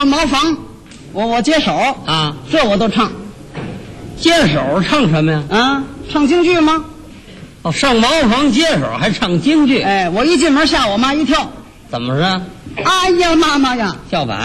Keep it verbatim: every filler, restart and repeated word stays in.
茅房，我我接手啊， 这我都唱接手唱什么呀？ 啊，唱京剧吗？ 哦，上茅房接手还唱京剧？ 哎，我一进门吓我妈一跳， 怎么着？ 哎呀妈妈呀！ 叫板。